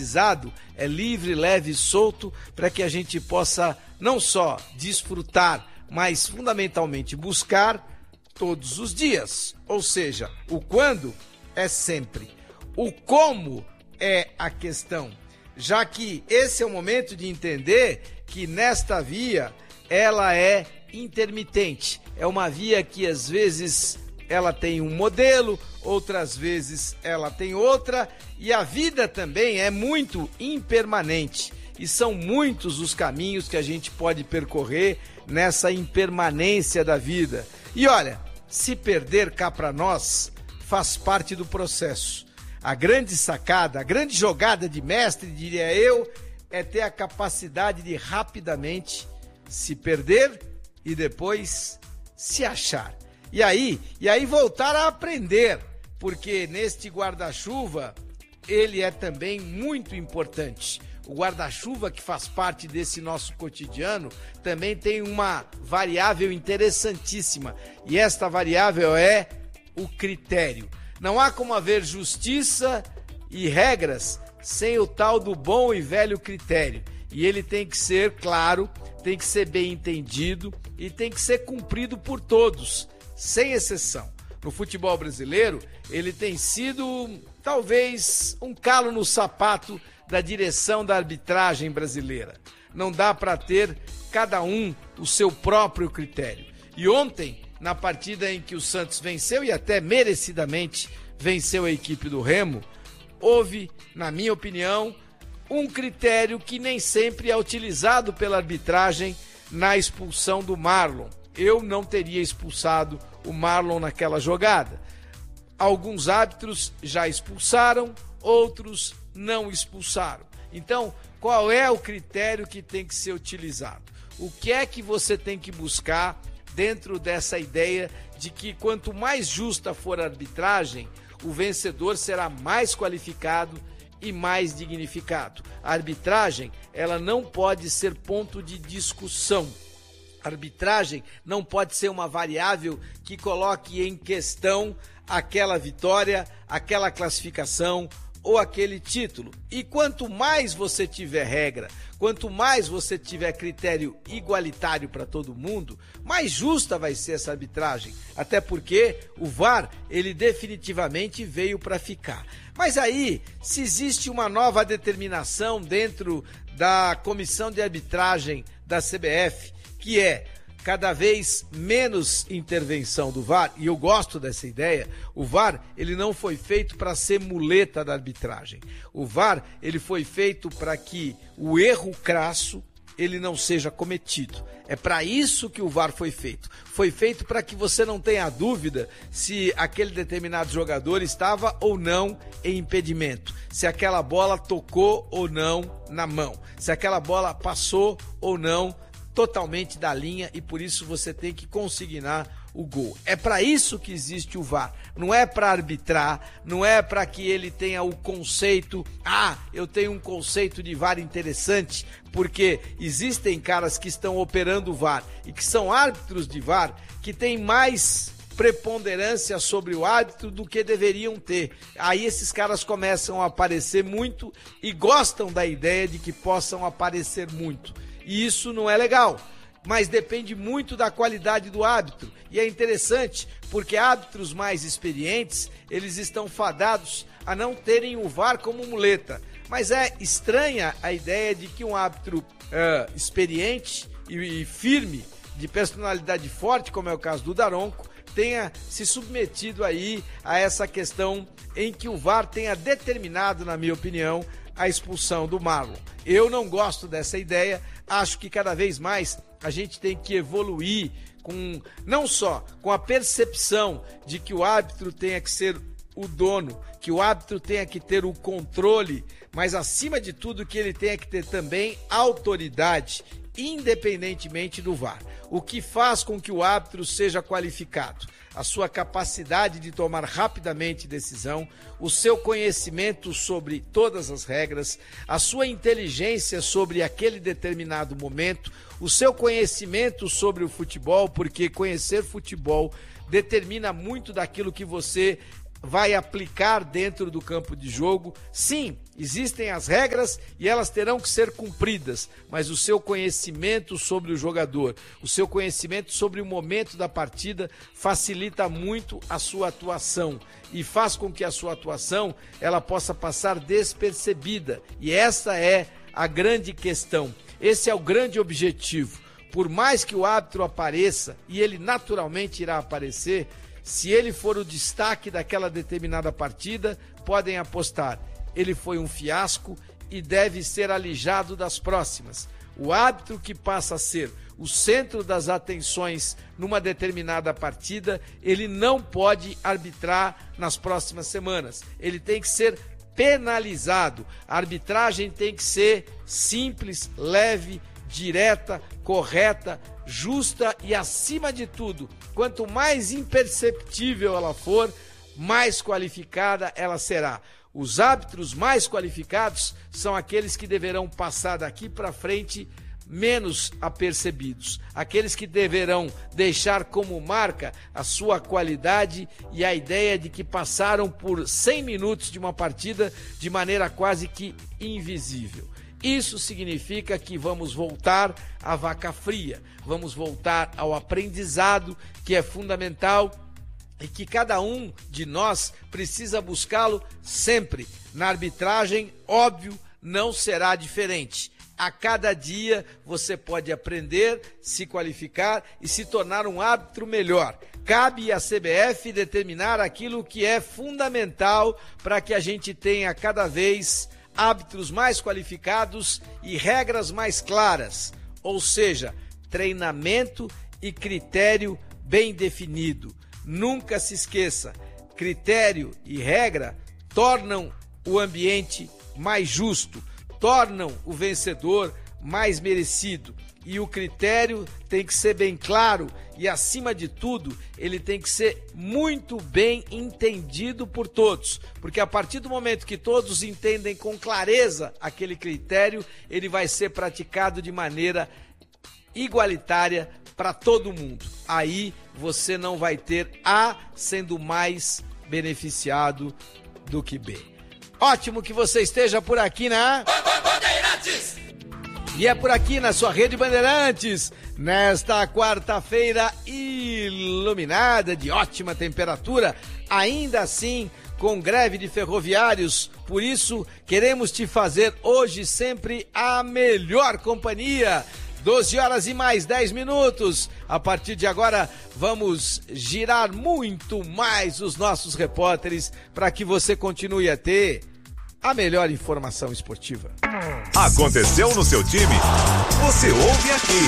aprendizado é livre, leve e solto, para que a gente possa não só desfrutar, mas fundamentalmente buscar todos os dias. Ou seja, o quando é sempre. O como é a questão. Já que esse é o momento de entender que nesta via ela é intermitente. É uma via que às vezes ela tem um modelo, outras vezes ela tem outra, e a vida também é muito impermanente. E são muitos os caminhos que a gente pode percorrer nessa impermanência da vida. E olha, se perder cá para nós, faz parte do processo. A grande sacada, a grande jogada de mestre, diria eu, é ter a capacidade de rapidamente se perder e depois se achar. E aí voltar a aprender, porque neste guarda-chuva ele é também muito importante. O guarda-chuva que faz parte desse nosso cotidiano também tem uma variável interessantíssima, e esta variável é o critério. Não há como haver justiça e regras sem o tal do bom e velho critério. E ele tem que ser claro, tem que ser bem entendido e tem que ser cumprido por todos, sem exceção. No futebol brasileiro, ele tem sido talvez um calo no sapato da direção da arbitragem brasileira. Não dá para ter cada um o seu próprio critério. E ontem, na partida em que o Santos venceu e até merecidamente venceu a equipe do Remo, houve, na minha opinião, um critério que nem sempre é utilizado pela arbitragem na expulsão do Marlon. Eu não teria expulsado o Marlon naquela jogada. Alguns árbitros já expulsaram, outros não expulsaram. Então, qual é o critério que tem que ser utilizado? O que é que você tem que buscar dentro dessa ideia de que quanto mais justa for a arbitragem, o vencedor será mais qualificado e mais dignificado? A arbitragem, ela não pode ser ponto de discussão. A arbitragem não pode ser uma variável que coloque em questão aquela vitória, aquela classificação ou aquele título. E quanto mais você tiver regra, quanto mais você tiver critério igualitário para todo mundo, mais justa vai ser essa arbitragem. Até porque o VAR, ele definitivamente veio para ficar. Mas aí, se existe uma nova determinação dentro da comissão de arbitragem da CBF, que é cada vez menos intervenção do VAR, e eu gosto dessa ideia. O VAR, ele não foi feito para ser muleta da arbitragem. O VAR, ele foi feito para que o erro crasso, ele não seja cometido. É para isso que o VAR foi feito. Foi feito para que você não tenha dúvida se aquele determinado jogador estava ou não em impedimento, se aquela bola tocou ou não na mão, se aquela bola passou ou não totalmente da linha, e por isso você tem que consignar o gol. É para isso que existe o VAR. Não é para arbitrar, não é para que ele tenha o conceito, eu tenho um conceito de VAR interessante, porque existem caras que estão operando o VAR e que são árbitros de VAR que têm mais preponderância sobre o árbitro do que deveriam ter. Aí esses caras começam a aparecer muito e gostam da ideia de que possam aparecer muito. E isso não é legal, mas depende muito da qualidade do árbitro. E é interessante, porque árbitros mais experientes, eles estão fadados a não terem o VAR como muleta. Mas é estranha a ideia de que um árbitro experiente e firme, de personalidade forte, como é o caso do Daronco, tenha se submetido aí a essa questão em que o VAR tenha determinado, na minha opinião, a expulsão do Marlon. Eu não gosto dessa ideia. Acho que cada vez mais a gente tem que evoluir não só com a percepção de que o árbitro tenha que ser o dono, que o árbitro tenha que ter o controle, mas acima de tudo que ele tenha que ter também autoridade, independentemente do VAR. O que faz com que o árbitro seja qualificado? A sua capacidade de tomar rapidamente decisão, o seu conhecimento sobre todas as regras, a sua inteligência sobre aquele determinado momento, o seu conhecimento sobre o futebol, porque conhecer futebol determina muito daquilo que você vai aplicar dentro do campo de jogo. Sim, Existem as regras e elas terão que ser cumpridas, mas o seu conhecimento sobre o jogador, o seu conhecimento sobre o momento da partida facilita muito a sua atuação e faz com que a sua atuação ela possa passar despercebida. E essa é a grande questão, esse é o grande objetivo. Por mais que o árbitro apareça, e ele naturalmente irá aparecer, se ele for o destaque daquela determinada partida, podem apostar, ele foi um fiasco e deve ser alijado das próximas. O árbitro que passa a ser o centro das atenções numa determinada partida, ele não pode arbitrar nas próximas semanas. Ele tem que ser penalizado. A arbitragem tem que ser simples, leve, direta, correta, justa e, acima de tudo, quanto mais imperceptível ela for, mais qualificada ela será. Os árbitros mais qualificados são aqueles que deverão passar daqui para frente menos apercebidos, aqueles que deverão deixar como marca a sua qualidade e a ideia de que passaram por 100 minutos de uma partida de maneira quase que invisível. Isso significa que vamos voltar à vaca fria, vamos voltar ao aprendizado, que é fundamental e que cada um de nós precisa buscá-lo sempre. Na arbitragem, óbvio, não será diferente. A cada dia você pode aprender, se qualificar e se tornar um árbitro melhor. Cabe à CBF determinar aquilo que é fundamental para que a gente tenha cada vez árbitros mais qualificados e regras mais claras, ou seja, treinamento e critério bem definido. Nunca se esqueça, critério e regra tornam o ambiente mais justo, tornam o vencedor mais merecido. E o critério tem que ser bem claro e, acima de tudo, ele tem que ser muito bem entendido por todos. Porque a partir do momento que todos entendem com clareza aquele critério, ele vai ser praticado de maneira igualitária para todo mundo. Aí você não vai ter A sendo mais beneficiado do que B. Ótimo que você esteja por aqui na Bandeirantes! E é por aqui na sua Rede Bandeirantes, nesta quarta-feira iluminada, de ótima temperatura, ainda assim com greve de ferroviários. Por isso, queremos te fazer hoje sempre a melhor companhia. 12 horas e mais 10 minutos. A partir de agora, vamos girar muito mais os nossos repórteres para que você continue a ter a melhor informação esportiva. Aconteceu no seu time? Você ouve aqui.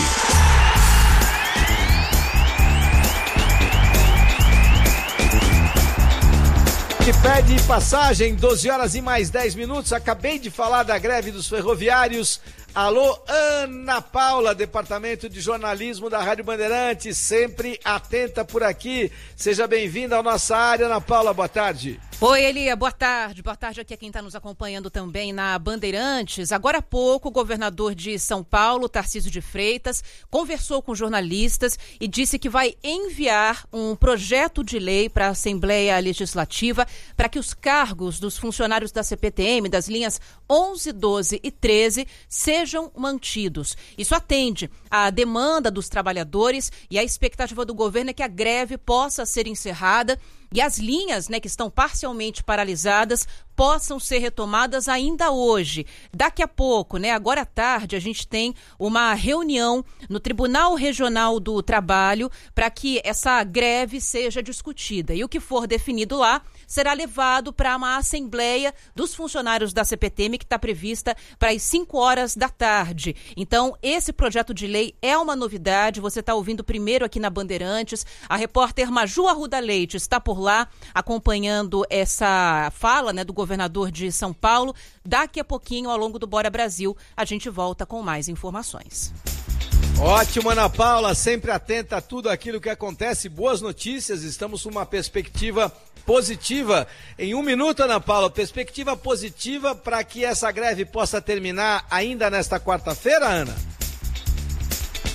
Que pede passagem, 12 horas e mais 10 minutos. Acabei de falar da greve dos ferroviários. Alô, Ana Paula, Departamento de Jornalismo da Rádio Bandeirantes, sempre atenta por aqui. Seja bem-vinda à nossa área, Ana Paula, boa tarde. Oi, Elia, boa tarde. Boa tarde aqui a quem está nos acompanhando também na Bandeirantes. Agora há pouco, o governador de São Paulo, Tarcísio de Freitas, conversou com jornalistas e disse que vai enviar um projeto de lei para a Assembleia Legislativa para que os cargos dos funcionários da CPTM, das linhas 11, 12 e 13, sejam mantidos. Isso atende à demanda dos trabalhadores e a expectativa do governo é que a greve possa ser encerrada e as linhas, que estão parcialmente paralisadas, possam ser retomadas ainda hoje. Daqui a pouco, agora à tarde, a gente tem uma reunião no Tribunal Regional do Trabalho para que essa greve seja discutida. E o que for definido lá será levado para uma assembleia dos funcionários da CPTM que está prevista para as 5 horas da tarde. Então, esse projeto de lei é uma novidade. Você está ouvindo primeiro aqui na Bandeirantes. A repórter Maju Arruda Leite está por lá acompanhando essa fala do governador de São Paulo. Daqui a pouquinho, ao longo do Bora Brasil, a gente volta com mais informações. Ótimo, Ana Paula, sempre atenta a tudo aquilo que acontece. Boas notícias, estamos com uma perspectiva positiva. Em 1 minuto, Ana Paula, perspectiva positiva para que essa greve possa terminar ainda nesta quarta-feira, Ana?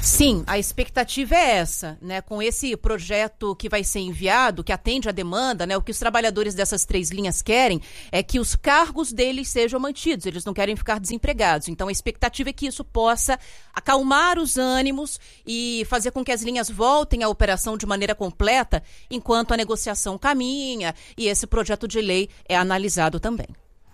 Sim, a expectativa é essa, né? Com esse projeto que vai ser enviado, que atende à demanda, né? O que os trabalhadores dessas 3 linhas querem é que os cargos deles sejam mantidos, eles não querem ficar desempregados. Então a expectativa é que isso possa acalmar os ânimos e fazer com que as linhas voltem à operação de maneira completa, enquanto a negociação caminha e esse projeto de lei é analisado também.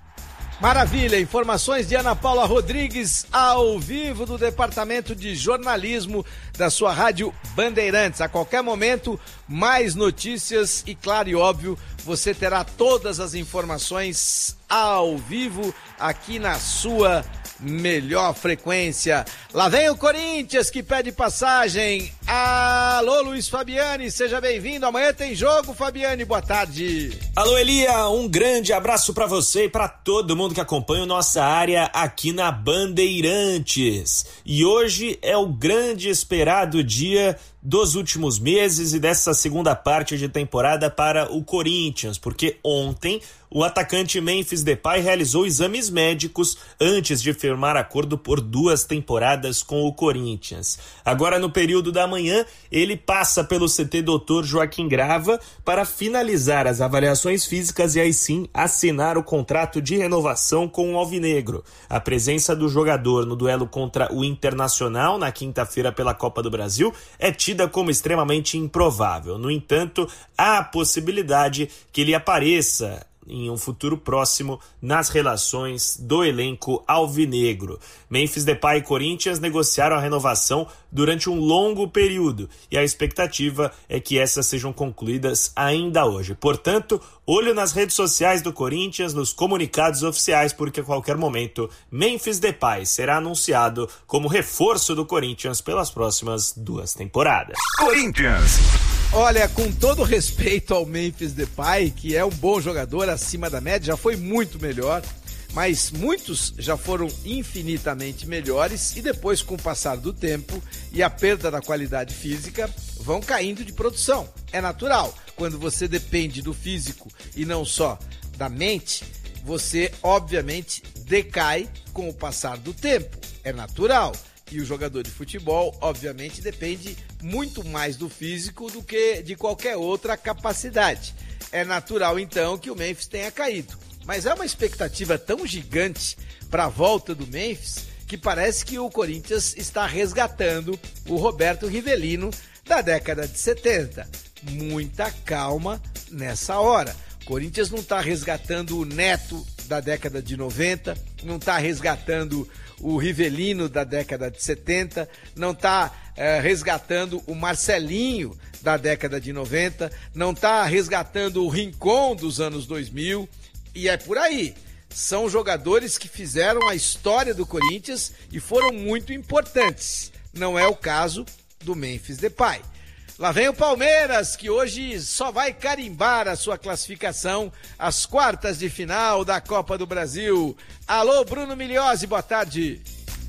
Maravilha, informações de Ana Paula Rodrigues ao vivo do Departamento de Jornalismo da sua Rádio Bandeirantes. A qualquer momento, mais notícias e, claro e óbvio, você terá todas as informações ao vivo aqui na sua melhor frequência. Lá vem o Corinthians que pede passagem. Alô, Luiz Fabiani, seja bem-vindo. Amanhã tem jogo, Fabiani, boa tarde. Alô, Elia, um grande abraço para você e para todo mundo que acompanha nossa área aqui na Bandeirantes. E hoje é o grande esperado dia dos últimos meses e dessa segunda parte de temporada para o Corinthians, porque ontem o atacante Memphis Depay realizou exames médicos antes de firmar acordo por 2 temporadas com o Corinthians. Agora, no período da manhã, ele passa pelo CT Dr. Joaquim Grava para finalizar as avaliações físicas e aí sim assinar o contrato de renovação com o Alvinegro. A presença do jogador no duelo contra o Internacional na quinta-feira pela Copa do Brasil é tida como extremamente improvável. No entanto, há a possibilidade que ele apareça em um futuro próximo nas relações do elenco alvinegro. Memphis Depay e Corinthians negociaram a renovação durante um longo período e a expectativa é que essas sejam concluídas ainda hoje. Portanto, olho nas redes sociais do Corinthians, nos comunicados oficiais, porque a qualquer momento Memphis Depay será anunciado como reforço do Corinthians pelas próximas 2 temporadas. Corinthians. Olha, com todo respeito ao Memphis Depay, que é um bom jogador acima da média, já foi muito melhor, mas muitos já foram infinitamente melhores e depois, com o passar do tempo e a perda da qualidade física, vão caindo de produção. É natural. Quando você depende do físico e não só da mente, você obviamente decai com o passar do tempo. É natural. E o jogador de futebol, obviamente, depende muito mais do físico do que de qualquer outra capacidade. É natural, então, que o Memphis tenha caído. Mas é uma expectativa tão gigante para a volta do Memphis que parece que o Corinthians está resgatando o Roberto Rivelino da década de 70. Muita calma nessa hora. O Corinthians não está resgatando o Neto da década de 90, não está resgatando o Rivelino da década de 70, não está resgatando o Marcelinho da década de 90, não está resgatando o Rincon dos anos 2000, e é por aí. São jogadores que fizeram a história do Corinthians e foram muito importantes. Não é o caso do Memphis Depay. Lá vem o Palmeiras, que hoje só vai carimbar a sua classificação às quartas de final da Copa do Brasil. Alô, Bruno Migliozzi, boa tarde.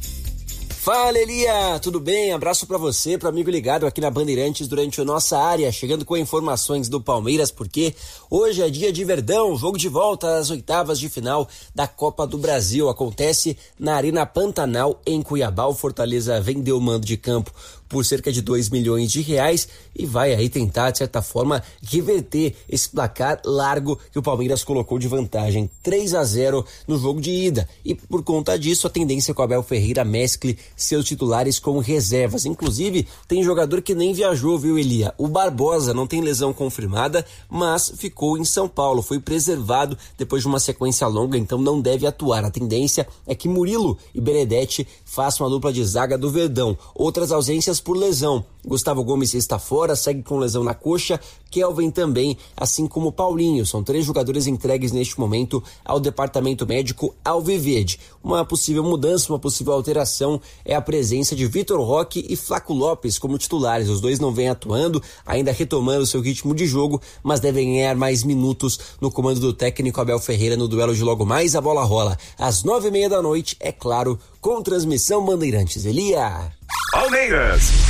Fala, Elia, tudo bem? Abraço pra você, pro amigo ligado aqui na Bandeirantes durante a nossa área, chegando com informações do Palmeiras, porque hoje é dia de Verdão, jogo de volta às 8ª de final da Copa do Brasil. Acontece na Arena Pantanal, em Cuiabá. O Fortaleza vendeu o mando de campo por cerca de R$2 milhões e vai aí tentar, de certa forma, reverter esse placar largo que o Palmeiras colocou de vantagem 3-0 no jogo de ida. E por conta disso, a tendência é que o Abel Ferreira mescle seus titulares com reservas. Inclusive, tem jogador que nem viajou, viu, Elia? O Barbosa não tem lesão confirmada, mas ficou em São Paulo, foi preservado depois de uma sequência longa, então não deve atuar. A tendência é que Murilo e Benedetti façam a dupla de zaga do Verdão. Outras ausências por lesão: Gustavo Gomes está fora, segue com lesão na coxa, Kelvin também, assim como Paulinho. São 3 jogadores entregues neste momento ao departamento médico alviverde. Uma possível mudança, uma possível alteração é a presença de Vitor Roque e Flaco Lopes como titulares. Os dois não vêm atuando, ainda retomando seu ritmo de jogo, mas devem ganhar mais minutos no comando do técnico Abel Ferreira no duelo de logo mais. A bola rola às 9h30 da noite, é claro, com transmissão Bandeirantes. Elia. Palmeiras.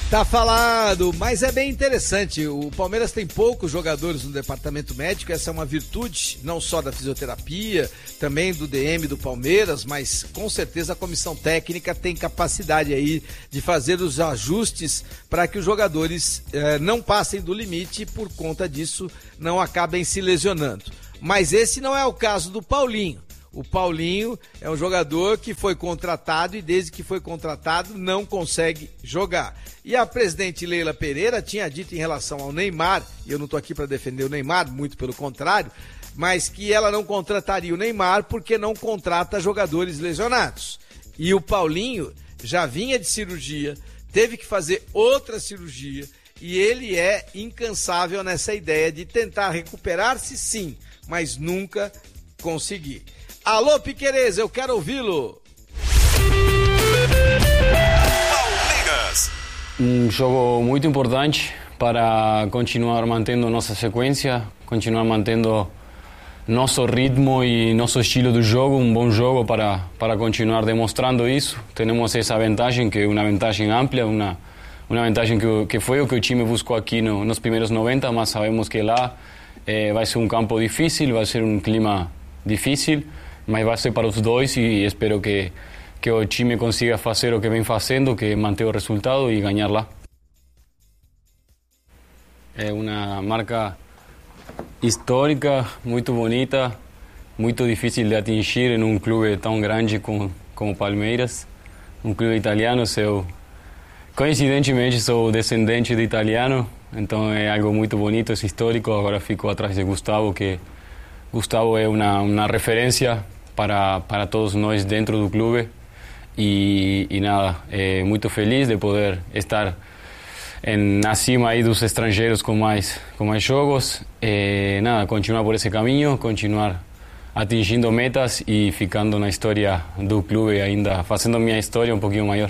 Tá falado, mas é bem interessante. O Palmeiras tem poucos jogadores no departamento médico, essa é uma virtude, não só da fisioterapia, também do DM do Palmeiras, mas com certeza a comissão técnica tem capacidade aí de fazer os ajustes para que os jogadores não passem do limite e por conta disso não acabem se lesionando. Mas esse não é o caso do Paulinho. O Paulinho é um jogador que foi contratado e desde que foi contratado não consegue jogar. E a presidente Leila Pereira tinha dito em relação ao Neymar, e eu não estou aqui para defender o Neymar, muito pelo contrário, mas que ela não contrataria o Neymar porque não contrata jogadores lesionados. E o Paulinho já vinha de cirurgia, teve que fazer outra cirurgia e ele é incansável nessa ideia de tentar recuperar-se sim, mas nunca conseguir. Alô, Piquerez, eu quero ouvi-lo. Palmeiras. Um jogo muito importante para continuar mantendo nossa sequência, continuar mantendo nosso ritmo e nosso estilo de jogo, um bom jogo para continuar demonstrando isso. Temos essa vantagem, que é uma vantagem ampla, uma vantagem que foi o que o time buscou aqui nos primeiros 90, mas sabemos que lá vai ser um campo difícil, vai ser um clima difícil, mas vai ser para os dois e espero que o time consiga fazer o que vem fazendo, que é manter o resultado e ganhar lá. É uma marca histórica, muito bonita, muito difícil de atingir em um clube tão grande como Palmeiras, um clube italiano. Coincidentemente sou descendente de italiano, então é algo muito bonito, é histórico. Agora fico atrás de Gustavo, que Gustavo é uma referência para todos nós dentro do clube e nada, muito feliz de poder estar na cima aí dos estrangeiros com mais jogos, nada, continuar por esse caminho, continuar atingindo metas e ficando na história do clube ainda, fazendo minha história um pouquinho maior.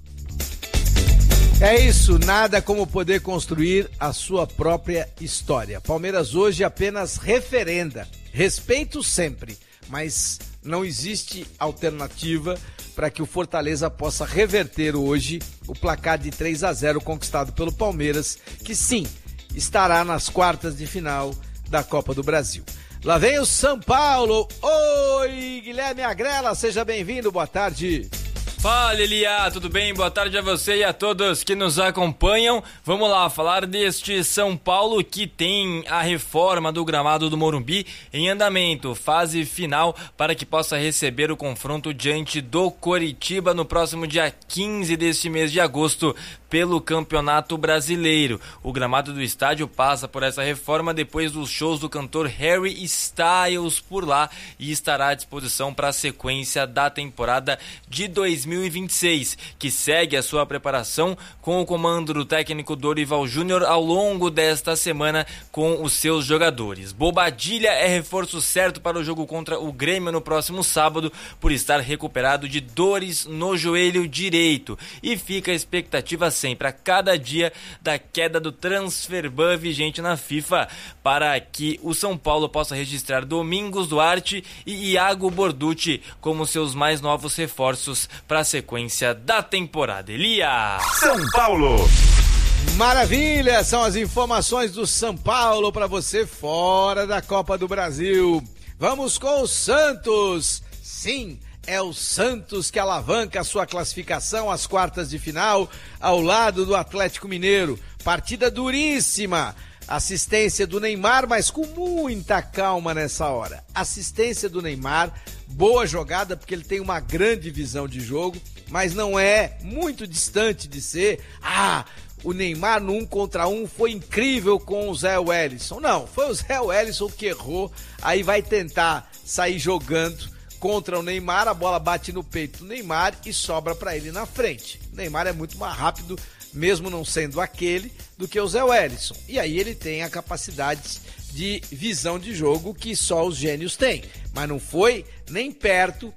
É isso, nada como poder construir a sua própria história. Palmeiras hoje apenas referenda, respeito sempre, mas não existe alternativa para que o Fortaleza possa reverter hoje o placar de 3-0 conquistado pelo Palmeiras, que sim, estará nas quartas de final da Copa do Brasil. Lá vem o São Paulo. Oi, Guilherme Agrela, seja bem-vindo, boa tarde. Fala, Elia, tudo bem? Boa tarde a você e a todos que nos acompanham. Vamos lá falar deste São Paulo que tem a reforma do gramado do Morumbi em andamento, fase final para que possa receber o confronto diante do Coritiba no próximo dia 15 deste mês de agosto pelo Campeonato Brasileiro. O gramado do estádio passa por essa reforma depois dos shows do cantor Harry Styles por lá e estará à disposição para a sequência da temporada de 2026, que segue a sua preparação com o comando do técnico Dorival Júnior ao longo desta semana com os seus jogadores. Bobadilha é reforço certo para o jogo contra o Grêmio no próximo sábado por estar recuperado de dores no joelho direito e fica a expectativa sempre a cada dia da queda do transferban vigente na FIFA para que o São Paulo possa registrar Domingos Duarte e Iago Borducci como seus mais novos reforços para a sequência da temporada. Elia! São Paulo! Maravilha! São as informações do São Paulo para você fora da Copa do Brasil. Vamos com o Santos! Sim! É o Santos que alavanca a sua classificação às quartas de final ao lado do Atlético Mineiro. Partida duríssima. Assistência do Neymar, mas com muita calma nessa hora. Assistência do Neymar, boa jogada porque ele tem uma grande visão de jogo, mas não é muito distante de ser. O Neymar no 1 contra 1 foi incrível com o Zé Wellison. Não, foi o Zé Wellison que errou, aí vai tentar sair jogando contra o Neymar, a bola bate no peito do Neymar e sobra para ele na frente. O Neymar é muito mais rápido, mesmo não sendo aquele, do que o Zé Wellison. E aí ele tem a capacidade de visão de jogo que só os gênios têm. Mas não foi nem perto.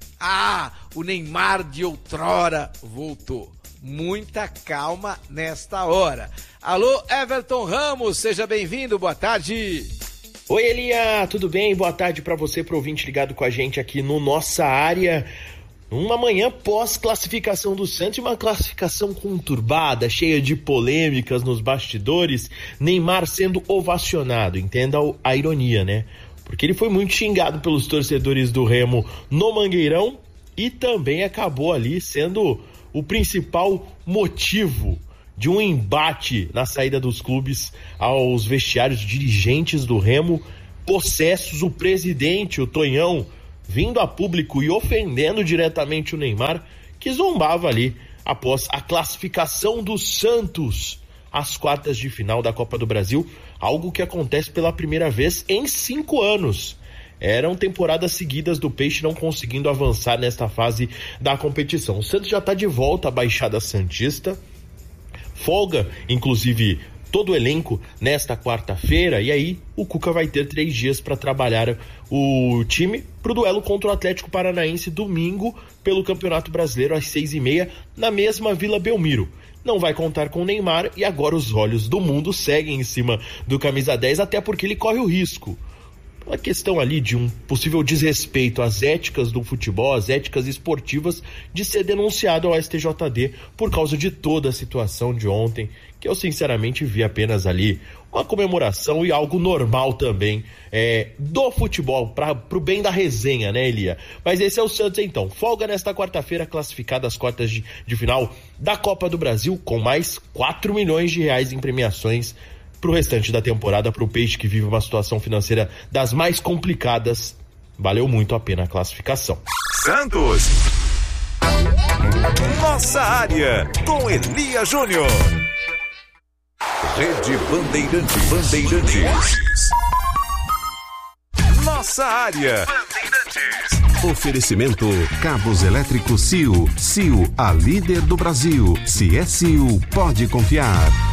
O Neymar de outrora voltou. Muita calma nesta hora. Alô, Everton Ramos, seja bem-vindo, boa tarde. Oi, Elia, tudo bem? Boa tarde para você, pro ouvinte ligado com a gente aqui no Nossa Área. Uma manhã pós-classificação do Santos, uma classificação conturbada, cheia de polêmicas nos bastidores, Neymar sendo ovacionado, entenda a ironia, né? Porque ele foi muito xingado pelos torcedores do Remo no Mangueirão e também acabou ali sendo o principal motivo de um embate na saída dos clubes aos vestiários dirigentes do Remo, possessos, o presidente, o Tonhão, vindo a público e ofendendo diretamente o Neymar, que zombava ali após a classificação do Santos às quartas de final da Copa do Brasil, algo que acontece pela primeira vez em 5 anos. Eram temporadas seguidas do Peixe não conseguindo avançar nesta fase da competição. O Santos já está de volta à Baixada Santista, folga, inclusive, todo o elenco nesta quarta-feira, e aí o Cuca vai ter 3 dias para trabalhar o time para o duelo contra o Atlético Paranaense domingo pelo Campeonato Brasileiro às 6h30 na mesma Vila Belmiro. Não vai contar com o Neymar e agora os olhos do mundo seguem em cima do camisa 10, até porque ele corre o risco. Uma questão ali de um possível desrespeito às éticas do futebol, às éticas esportivas, de ser denunciado ao STJD por causa de toda a situação de ontem, que eu sinceramente vi apenas ali uma comemoração e algo normal também do futebol, pro bem da resenha, né, Elia? Mas esse é o Santos então, folga nesta quarta-feira, classificado às quartas de final da Copa do Brasil, com mais 4 milhões de reais em premiações pro restante da temporada, pro Peixe que vive uma situação financeira das mais complicadas. Valeu muito a pena a classificação. Santos, nossa área, com Elia Júnior. Rede Bandeirantes. Nossa área. Oferecimento Cabos Elétricos CIO. CIO, a líder do Brasil. Se é CIO, pode confiar.